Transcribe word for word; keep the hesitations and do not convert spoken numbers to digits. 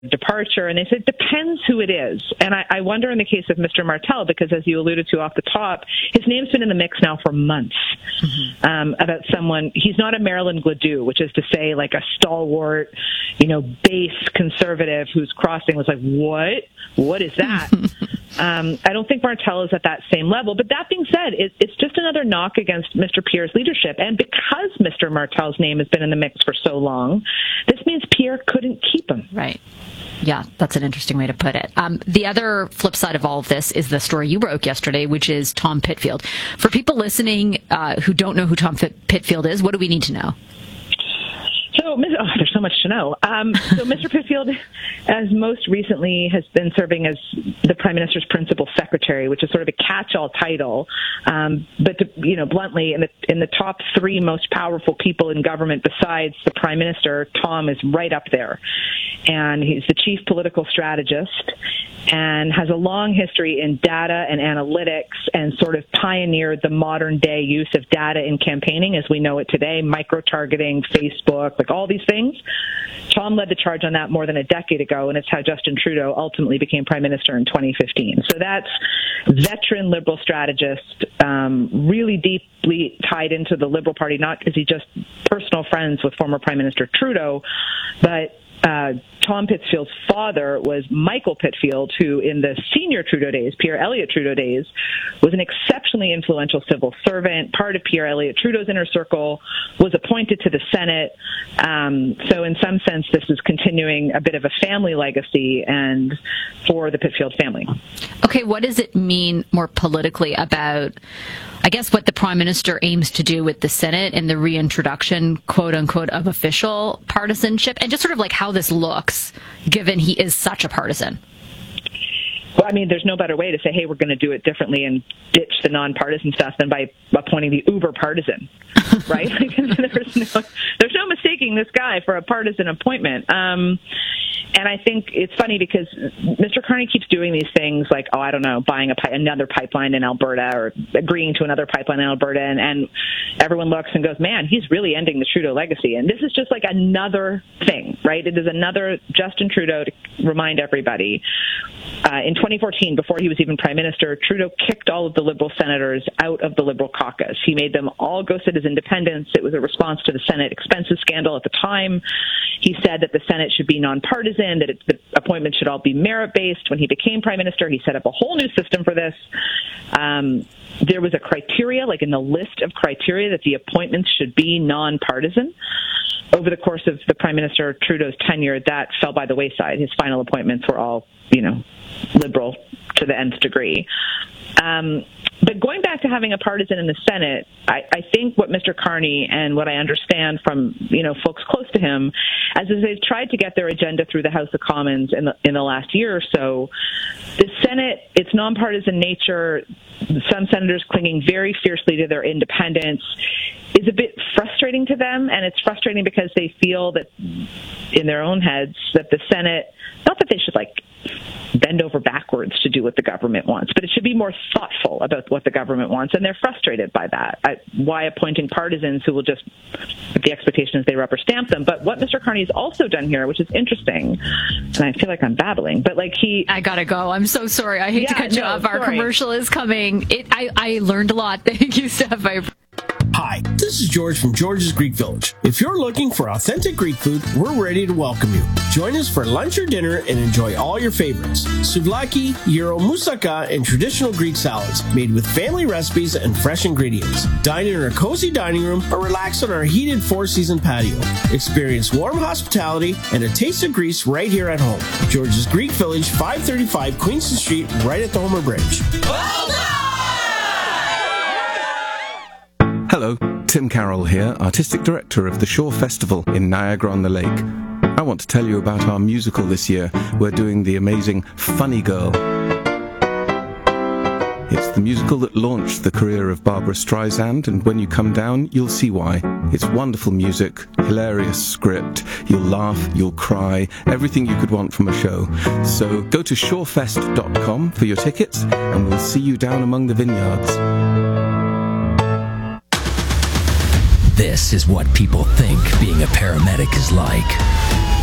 departure, and they said, depends who it is. And I, I wonder in the case of Mister Martel, because as you alluded to off the top, his name's been in the mix now for months, mm-hmm. um, about someone, he's not a Marilyn Gladue, which is to say like a stalwart, you know, base conservative who's crossing was like, what? What is that? um, I don't think Martel is at that same level. But that being said, it, it's just another knock against Mister Pierre's leadership. And because Mister Martel's name has been in the mix for so long, this means Pierre couldn't keep him. Right. Yeah, that's an interesting way to put it. Um, the other flip side of all of this is the story you broke yesterday, which is Tom Pitfield. For people listening uh, who don't know who Tom Pitfield is, what do we need to know? So, oh, there's so much to know. Um, so, Mister Pitfield, as most recently, has been serving as the Prime Minister's principal secretary, which is sort of a catch-all title. Um, but, to, you know, bluntly, in the in the top three most powerful people in government besides the Prime Minister, Tom is right up there. And he's the chief political strategist and has a long history in data and analytics and sort of pioneered the modern-day use of data in campaigning as we know it today, micro-targeting, Facebook, like all these things. Tom led the charge on that more than a decade ago, and it's how Justin Trudeau ultimately became Prime Minister in twenty fifteen. So that's veteran Liberal strategist, um, really deeply tied into the Liberal Party, not because he's just personal friends with former Prime Minister Trudeau, but Uh, Tom Pitfield's father was Michael Pitfield, who in the senior Trudeau days, Pierre Elliott Trudeau days, was an exceptionally influential civil servant, part of Pierre Elliott Trudeau's inner circle, was appointed to the Senate. Um, so in some sense, this is continuing a bit of a family legacy and for the Pitfield family. Okay, what does it mean more politically about, I guess, what the Prime Minister aims to do with the Senate and the reintroduction, quote unquote, of official partisanship, and just sort of like how this looks, given he is such a partisan? Well, I mean, there's no better way to say, hey, we're going to do it differently and ditch the nonpartisan stuff than by appointing the uber partisan, right? there's, no, there's no mistaking this guy for a partisan appointment. Um, and I think it's funny because Mister Carney keeps doing these things like, oh, I don't know, buying a pi- another pipeline in Alberta or agreeing to another pipeline in Alberta. And, and everyone looks and goes, man, he's really ending the Trudeau legacy. And this is just like another thing, right? It is another Justin Trudeau to remind everybody. Uh, in twenty fourteen, before he was even Prime Minister, Trudeau kicked all of the Liberal senators out of the Liberal caucus. He made them all go sit as independents. It was a response to the Senate expenses scandal at the time. He said that the Senate should be nonpartisan, that it, the appointments should all be merit-based. When he became Prime Minister, he set up a whole new system for this. Um, there was a criteria, like in the list of criteria, that the appointments should be nonpartisan. Over the course of the Prime Minister Trudeau's tenure, that fell by the wayside. His final appointments were all, you know, Liberal to the nth degree. Um, but going back to having a partisan in the Senate, I, I think what Mister Carney and what I understand from, you know, folks close to him, as they've tried to get their agenda through the House of Commons in the, in the last year or so, the Senate, its nonpartisan nature, some senators clinging very fiercely to their independence, is a bit frustrating to them, and it's frustrating because they feel that in their own heads that the Senate, not that they should like bend over backwards to do what the government wants, but it should be more thoughtful about what the government wants, and they're frustrated by that. I, why appointing partisans who will just, the expectation is they rubber stamp them. But what Mister Carney's also done here, which is interesting, and I feel like I'm babbling, but like he... I gotta go. I'm so sorry. I hate yeah, to cut you no, off. Our sorry. commercial is coming. It, I, I learned a lot. Thank you, Steph. I Hi, this is George from George's Greek Village. If you're looking for authentic Greek food, we're ready to welcome you. Join us for lunch or dinner and enjoy all your favorites. Souvlaki, gyro, moussaka, and traditional Greek salads made with family recipes and fresh ingredients. Dine in our cozy dining room or relax on our heated four-season patio. Experience warm hospitality and a taste of Greece right here at home. George's Greek Village, five thirty-five Queenston Street, right at the Homer Bridge. Well done! Hello, Tim Carroll here, Artistic Director of the Shore Festival in Niagara-on-the-Lake. I want to tell you about our musical this year. We're doing the amazing Funny Girl. It's the musical that launched the career of Barbara Streisand, and when you come down, you'll see why. It's wonderful music, hilarious script, you'll laugh, you'll cry, everything you could want from a show. So go to shorefest dot com for your tickets, and we'll see you down among the vineyards. This is what people think being a paramedic is like.